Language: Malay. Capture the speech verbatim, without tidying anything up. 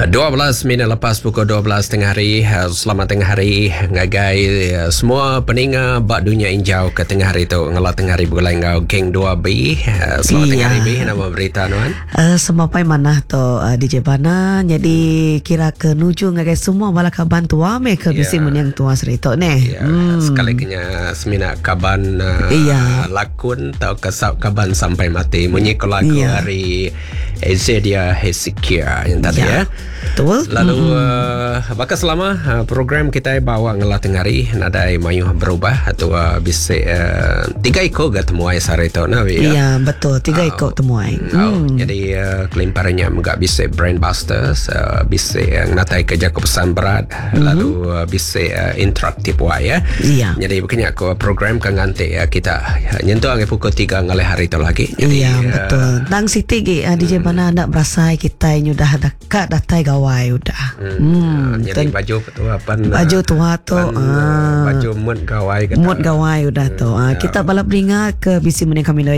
dua belas minit lepas pukul dua belas tengah hari. Selamat tengah hari ngagai semua peninga bak dunia injau ke tengah hari tu ngelah tengah hari bulan ngau geng dua B. Selamat tengah hari B, nama berita nuan. Uh, semua pai mana tu uh, D J Bana. Jadi kira ke nuju ngagai semua bala kaban tua me ke bisi yeah. Yang tua serito ne. Yeah. Hmm. Sekali kenya semina kaban uh, yeah. lakun tau kesau kaban sampai mati. Munyi ko lagu yeah. hari Ezedia Hezekiah yang tadi yeah. ya. Betul. Lalu mm-hmm. uh, bakal selama uh, program kita bawa ngelah tengari nadai mayuh berubah atau uh, bisa uh, tiga ikut gak temuai sare itu nabi ya. Iya betul tiga ikut uh, temuai. Uh, mm. Jadi uh, kelimparannya enggak bisa brain busters, uh, bisa yang natai kerja kepesan berat, mm-hmm. lalu uh, bisa uh, interaktif wa ya. Iya. Jadi begini aku program kan ganti ya kita nyentuh angin pukul tiga ngalih hari itu lagi. Jadi, iya uh, betul. Tang siti gi uh, D J Bana nak berasa kita ini udah dekat datai gawai udah. Hmm. hmm. Jadi baju tua pan baju tua tu pan, uh, baju mood gawai mood gawai udah hmm. tu. Uh, kita balap ringa ke bisi mening kami